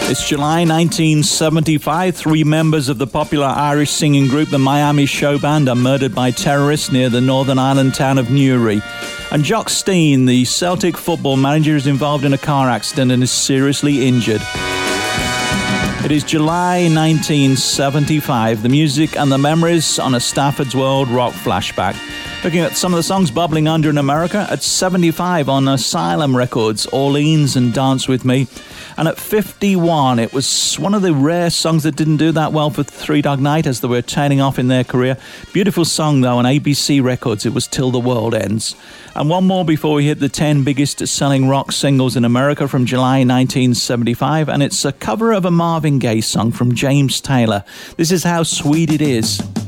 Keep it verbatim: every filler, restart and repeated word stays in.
It's July nineteen seventy-five. Three members of the popular Irish singing group, the Miami Show Band, are murdered by terrorists near the Northern Ireland town of Newry. And Jock Stein, the Celtic football manager, is involved in a car accident and is seriously injured. It is July nineteen seventy-five. The music and the memories on a Stafford's World rock flashback. Looking at some of the songs bubbling under in America, at seventy-five on Asylum Records, Orleans and Dance With Me. And at fifty-one, it was one of the rare songs that didn't do that well for Three Dog Night as they were turning off in their career. Beautiful song, though, on A B C Records. It was Till the World Ends. And one more before we hit the ten biggest selling rock singles in America from July nineteen seventy-five. And it's a cover of a Marvin Gaye song from James Taylor. This is How Sweet It Is.